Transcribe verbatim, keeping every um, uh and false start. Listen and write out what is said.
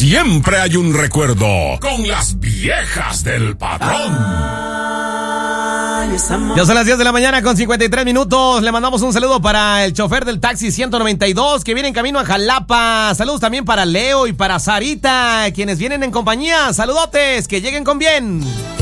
siempre hay un recuerdo con las viejas del patrón. Ya son las diez de la mañana con cincuenta y tres minutos. Le mandamos un saludo para el chofer del taxi ciento noventa y dos que viene en camino a Jalapa. Saludos también para Leo y para Sarita, quienes vienen en compañía. Saludotes, que lleguen con bien.